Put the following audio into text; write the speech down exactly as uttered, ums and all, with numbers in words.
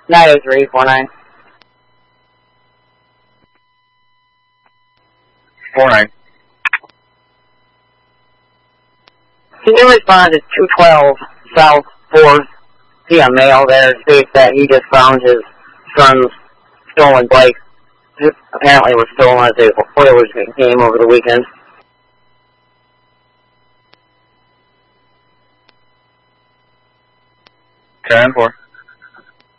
nine oh three four nine. four nine. Can you respond to two twelve South fourth? See a male there states that he just found his son's stolen bike. It apparently was stolen at the Oilers game over the weekend. ten four.